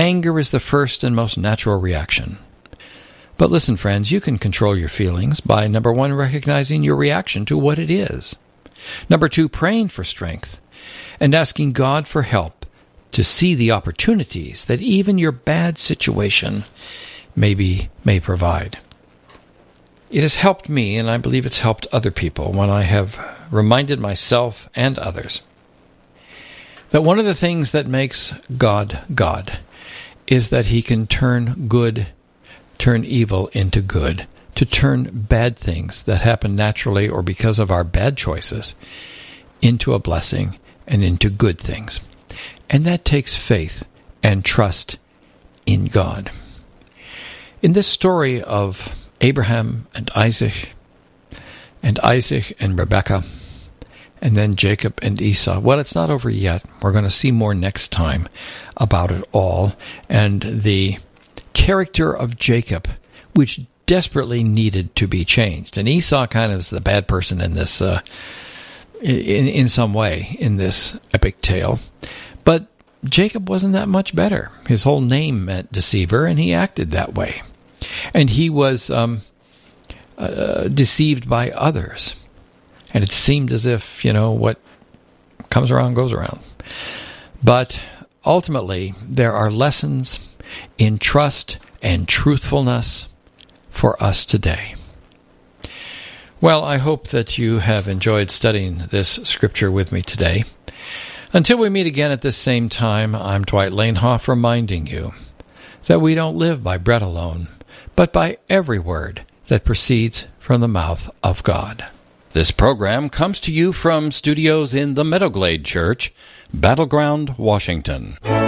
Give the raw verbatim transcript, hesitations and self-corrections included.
Anger is the first and most natural reaction. But listen, friends, you can control your feelings by, number one, recognizing your reaction to what it is. Number two, praying for strength and asking God for help to see the opportunities that even your bad situation maybe may provide. It has helped me, and I believe it's helped other people when I have reminded myself and others that one of the things that makes God God is that he can turn good, turn evil into good, to turn bad things that happen naturally or because of our bad choices into a blessing and into good things. And that takes faith and trust in God. In this story of Abraham and Isaac, and Isaac and Rebekah, and then Jacob and Esau. Well, it's not over yet. We're going to see more next time about it all, and the character of Jacob, which desperately needed to be changed. And Esau kind of is the bad person in this, uh, in, in some way, in this epic tale. But Jacob wasn't that much better. His whole name meant deceiver, and he acted that way. And he was um, uh, deceived by others. And it seemed as if, you know, what comes around goes around. But ultimately, there are lessons in trust and truthfulness for us today. Well, I hope that you have enjoyed studying this scripture with me today. Until we meet again at this same time, I'm Dwight Lanehoff reminding you that we don't live by bread alone, but by every word that proceeds from the mouth of God. This program comes to you from studios in the Meadowglade Church, Battleground, Washington.